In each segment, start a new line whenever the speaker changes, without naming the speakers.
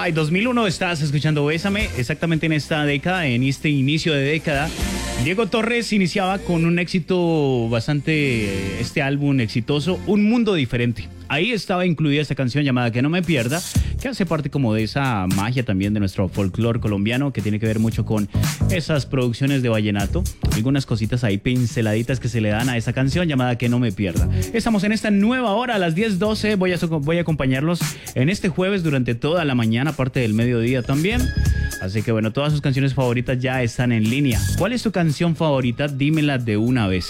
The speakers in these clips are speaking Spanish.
Ay, 2001 estás escuchando Bésame, exactamente en esta década, en este inicio de década. Diego Torres iniciaba con un éxito bastante, este álbum exitoso, Un Mundo Diferente. Ahí estaba incluida esta canción llamada Que No Me Pierda, que hace parte como de esa magia también de nuestro folclore colombiano, que tiene que ver mucho con esas producciones de vallenato. Algunas cositas ahí pinceladitas que se le dan a esa canción llamada Que No Me Pierda. Estamos en esta nueva hora a las 10:12. Voy a acompañarlos en este jueves durante toda la mañana, aparte del mediodía también. Así que bueno, todas sus canciones favoritas ya están en línea. ¿Cuál es tu canción favorita? Dímela de una vez.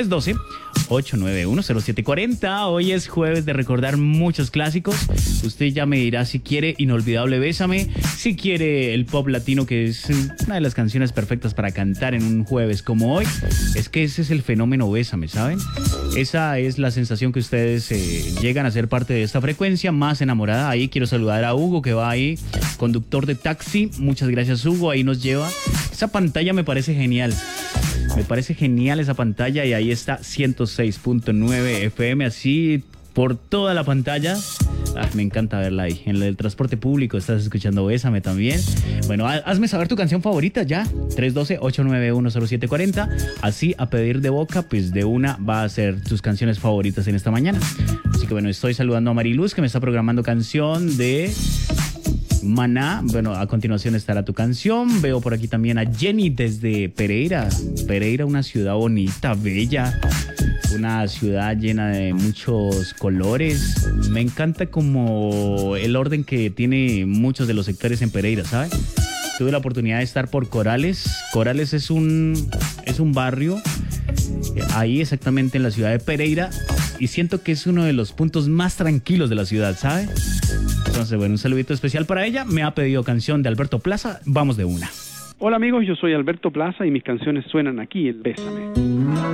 312-891-0740. Hoy es jueves de recordar muchos clásicos. Usted ya me dirá si quiere Inolvidable Bésame, si quiere el pop latino, que es una de las canciones perfectas para cantar en un jueves como hoy. Es que ese es el fenómeno Bésame, ¿saben? Esa es la sensación que ustedes llegan a ser parte de esta frecuencia más enamorada. Ahí quiero saludar a Hugo, que va ahí, conductor de taxi. Muchas gracias, Hugo. Ahí nos lleva. Esa pantalla me parece genial. Me parece genial esa pantalla y ahí está 106.9 FM, así por toda la pantalla. Me encanta verla ahí. En el transporte público estás escuchando Bésame también. Bueno, hazme saber tu canción favorita ya. 312-891-0740. Así a pedir de boca, pues de una va a ser tus canciones favoritas en esta mañana. Así que bueno, estoy saludando a Mariluz, que me está programando canción de Maná. Bueno, a continuación estará tu canción. Veo por aquí también a Jenny desde Pereira. Pereira, una ciudad bonita, bella. Una ciudad llena de muchos colores. Me encanta como el orden que tiene muchos de los sectores en Pereira, ¿sabes? Tuve la oportunidad de estar por Corales. Corales es un barrio ahí exactamente en la ciudad de Pereira y siento que es uno de los puntos más tranquilos de la ciudad, ¿sabes? Entonces, bueno, un saludito especial para ella. Me ha pedido canción de Alberto Plaza. Vamos de una.
Hola amigos, yo soy Alberto Plaza y mis canciones suenan aquí en Bésame.